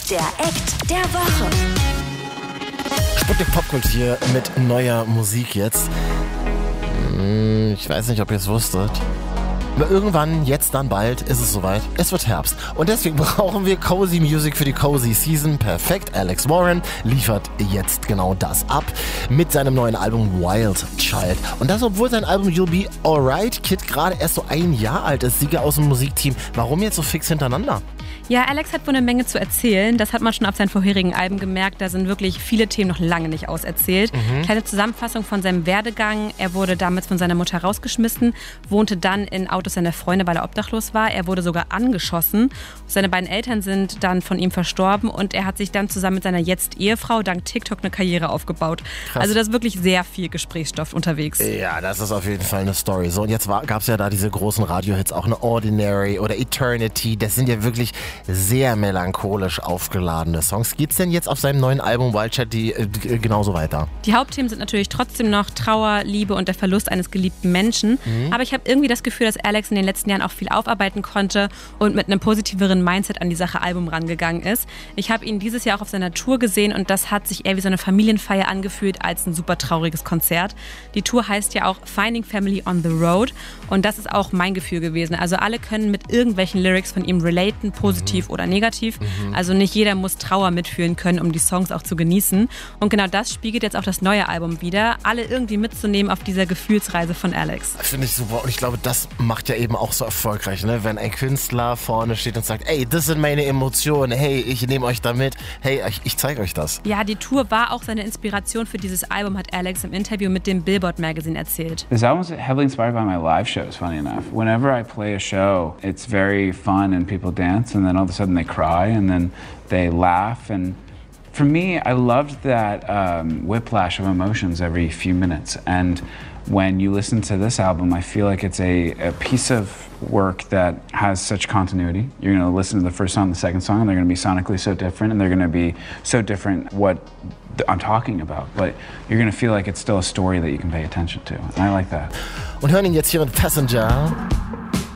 Der Act der Woche. Sputnik Popkult hier mit neuer Musik jetzt. Ich weiß nicht, ob ihr es wusstet. Aber irgendwann, jetzt dann bald, ist es soweit. Es wird Herbst. Und deswegen brauchen wir Cozy Music für die Cozy Season. Perfekt. Alex Warren liefert jetzt genau das ab mit seinem neuen Album Wild Child. Und das, obwohl sein Album You'll Be Alright Kid gerade erst so ein Jahr alt ist. Sieger aus dem Musikteam. Warum jetzt so fix hintereinander? Ja, Alex hat wohl eine Menge zu erzählen. Das hat man schon auf seinen vorherigen Alben gemerkt. Da sind wirklich viele Themen noch lange nicht auserzählt. Kleine Zusammenfassung von seinem Werdegang. Er wurde damals von seiner Mutter rausgeschmissen, wohnte dann in Autos seiner Freunde, weil er obdachlos war. Er wurde sogar angeschossen. Seine beiden Eltern sind dann von ihm verstorben und er hat sich dann zusammen mit seiner jetzt Ehefrau dank TikTok eine Karriere aufgebaut. Krass. Also da ist wirklich sehr viel Gesprächsstoff unterwegs. Ja, das ist auf jeden Fall eine Story. So, und jetzt gab es ja da diese großen Radiohits, auch eine Ordinary oder Eternity. Das sind ja wirklich sehr melancholisch aufgeladene Songs. Geht's denn jetzt auf seinem neuen Album Wild Child genauso weiter? Die Hauptthemen sind natürlich trotzdem noch Trauer, Liebe und der Verlust eines geliebten Menschen. Aber ich habe irgendwie das Gefühl, dass Alex in den letzten Jahren auch viel aufarbeiten konnte und mit einem positiveren Mindset an die Sache Album rangegangen ist. Ich habe ihn dieses Jahr auch auf seiner Tour gesehen und das hat sich eher wie so eine Familienfeier angefühlt als ein super trauriges Konzert. Die Tour heißt ja auch Finding Family on the Road und das ist auch mein Gefühl gewesen. Also alle können mit irgendwelchen Lyrics von ihm relaten, positiv oder negativ. Also nicht jeder muss Trauer mitfühlen können, um die Songs auch zu genießen. Und genau das spiegelt jetzt auch das neue Album wider, alle irgendwie mitzunehmen auf dieser Gefühlsreise von Alex. Finde ich super und ich glaube, das macht ja eben auch so erfolgreich, ne? Wenn ein Künstler vorne steht und sagt, ey, das sind meine Emotionen, hey, ich nehme euch da mit, hey, ich zeige euch das. Ja, die Tour war auch seine Inspiration für dieses Album, hat Alex im Interview mit dem Billboard Magazine erzählt. This album's heavily inspired by my live shows, funny enough. Whenever I play a show, it's very fun and people dance and then all of a sudden they cry and then they laugh. And for me, I loved that whiplash of emotions every few minutes. And when you listen to this album, I feel like it's a piece of work that has such continuity. You're going to listen to the first song, the second song, and they're going to be sonically so different, and they're going to be so different what I'm talking about. But you're going to feel like it's still a story that you can pay attention to. And I like that. Und hören ihn jetzt hier mit Passenger.